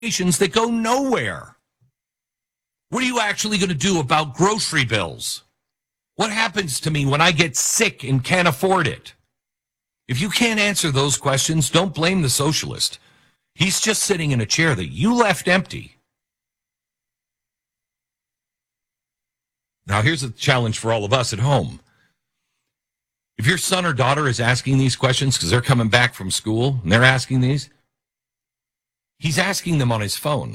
that go nowhere. What are you actually going to do about grocery bills? What happens to me when I get sick and can't afford it? If you can't answer those questions, don't blame the socialist. He's just sitting in a chair that you left empty. Now, here's a challenge for all of us at home. If your son or daughter is asking these questions because they're coming back from school and they're asking these, he's asking them on his phone.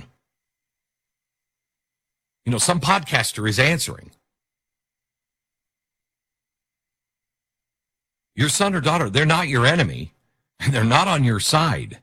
You know, some podcaster is answering. Your son or daughter, they're not your enemy, and they're not on your side.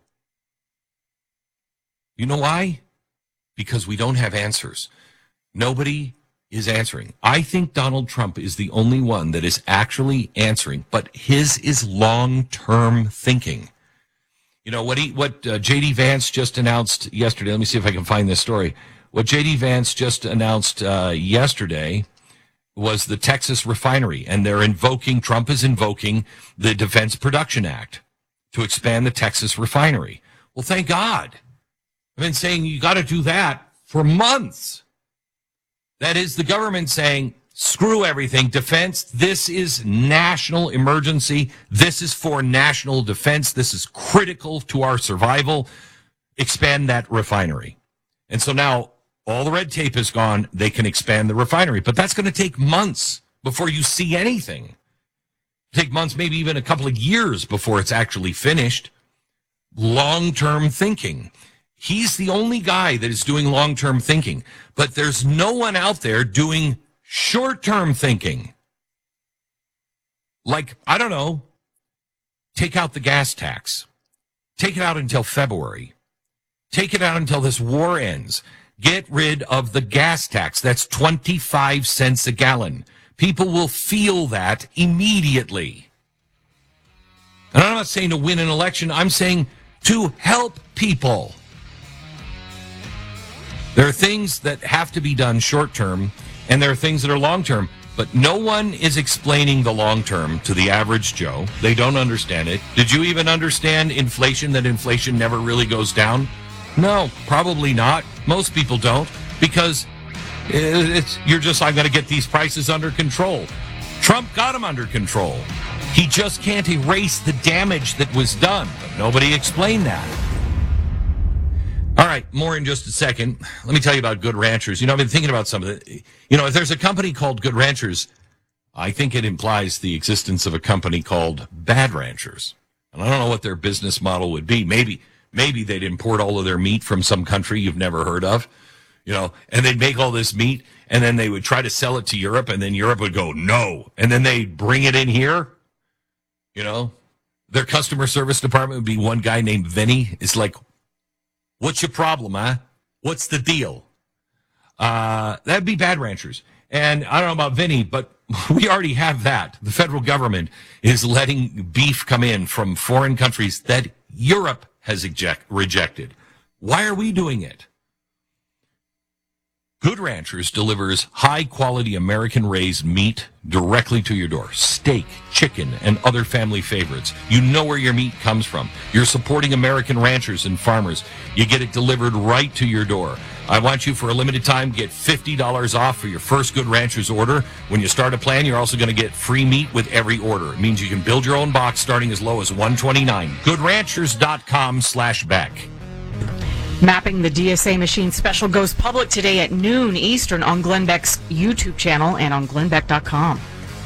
You know why? Because we don't have answers. Nobody is answering. I think Donald Trump is the only one that is actually answering, but his is long-term thinking. You know, what J.D. Vance just announced yesterday, let me see if I can find this story. What J.D. Vance just announced yesterday was the Texas refinery, and Trump is invoking the Defense Production Act to expand the Texas refinery. Well, thank God. I've been saying you got to do that for months. That is the government saying, screw everything, defense, this is national emergency, this is for national defense, this is critical to our survival, expand that refinery. And so now all the red tape is gone, they can expand the refinery. But that's going to take months before you see anything. Take months, maybe even a couple of years before it's actually finished. Long-term thinking. He's the only guy that is doing long-term thinking. But there's no one out there doing short-term thinking. Like, I don't know, take out the gas tax. Take it out until February. Take it out until this war ends. Get rid of the gas tax. That's 25 cents a gallon. People will feel that immediately. And I'm not saying to win an election. I'm saying to help people. There are things that have to be done short term, and there are things that are long term. But no one is explaining the long term to the average Joe. They don't understand it. Did you even understand inflation, that inflation never really goes down? No, probably not. Most people don't, because you're just, I'm going to get these prices under control. Trump got them under control. He just can't erase the damage that was done. But nobody explained that. All right, more in just a second. Let me tell you about Good Ranchers. You know, I've been thinking about some of it. You know, if there's a company called Good Ranchers, I think it implies the existence of a company called Bad Ranchers. And I don't know what their business model would be. Maybe they'd import all of their meat from some country you've never heard of, you know, and they'd make all this meat, and then they would try to sell it to Europe, and then Europe would go, no. And then they'd bring it in here, you know. Their customer service department would be one guy named Vinny. It's like, what's your problem, huh? What's the deal? That'd be Bad Ranchers. And I don't know about Vinny, but we already have that. The federal government is letting beef come in from foreign countries that Europe has rejected. Why are we doing it? Good Ranchers delivers high-quality American-raised meat directly to your door. Steak, chicken, and other family favorites. You know where your meat comes from. You're supporting American ranchers and farmers. You get it delivered right to your door. I want you, for a limited time, get $50 off for your first Good Ranchers order. When you start a plan, you're also going to get free meat with every order. It means you can build your own box starting as low as $129. GoodRanchers.com/Beck. Mapping the DSA machine special goes public today at noon Eastern on Glenn Beck's YouTube channel and on glennbeck.com.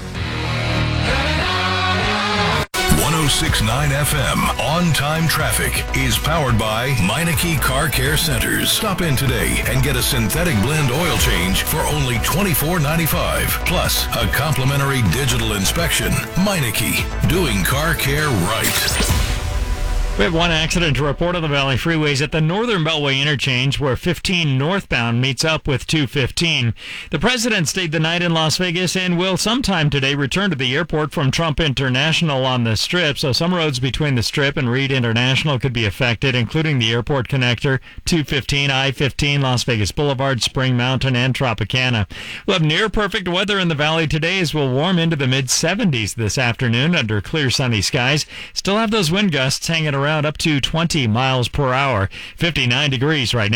106.9 FM On-Time Traffic is powered by Meineke Car Care Centers. Stop in today and get a synthetic blend oil change for only $24.95. Plus, a complimentary digital inspection. Meineke, doing car care right. We have one accident to report on the Valley Freeways at the Northern Beltway interchange where 15 northbound meets up with 215. The president stayed the night in Las Vegas and will sometime today return to the airport from Trump International on the Strip, so some roads between the Strip and Reed International could be affected, including the airport connector, 215, I-15, Las Vegas Boulevard, Spring Mountain, and Tropicana. We'll have near-perfect weather in the Valley today as we'll warm into the mid-70s this afternoon under clear sunny skies. Still have those wind gusts hanging around around up to 20 miles per hour. 59 degrees right now.